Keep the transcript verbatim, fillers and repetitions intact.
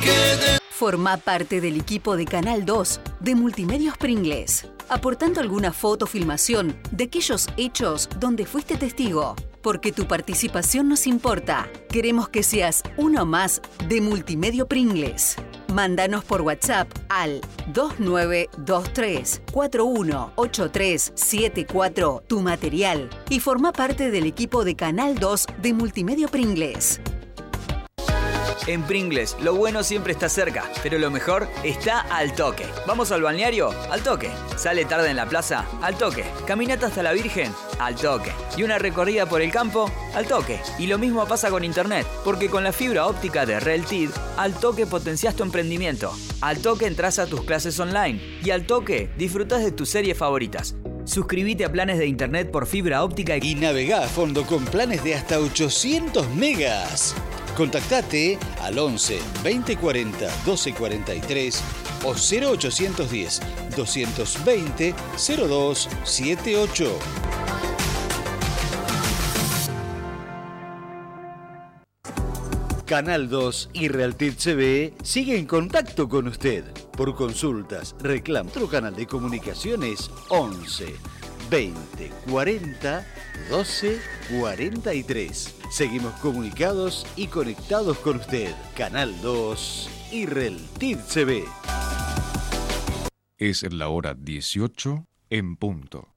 Formá parte del equipo de Canal dos de Multimedios Pringles, aportando alguna foto o filmación de aquellos hechos donde fuiste testigo. Porque tu participación nos importa. Queremos que seas uno más de Multimedio Pringles. Mándanos por WhatsApp al dos nueve dos tres, cuatro uno ocho tres siete cuatro tu material y forma parte del equipo de Canal dos de Multimedio Pringles. En Pringles, lo bueno siempre está cerca, pero lo mejor está al toque. ¿Vamos al balneario? Al toque. ¿Sale tarde en la plaza? Al toque. ¿Caminata hasta la Virgen? Al toque. ¿Y una recorrida por el campo? Al toque. Y lo mismo pasa con internet, porque con la fibra óptica de Reltid, al toque potencias tu emprendimiento. Al toque entras a tus clases online y al toque disfrutas de tus series favoritas. Suscríbete a planes de internet por fibra óptica y navegá a fondo con planes de hasta ochocientos megas. Contactate al once veinte cuarenta doce cuarenta y tres o cero ochocientos diez doscientos veinte cero dos setenta y ocho. Canal dos y Realtid C V sigue en contacto con usted. Por consultas, reclamo. Otro canal de comunicaciones once veinte cuarenta doce cuarenta y tres. Seguimos comunicados y conectados con usted. Canal dos y Realtid C V. Es la hora dieciocho en punto.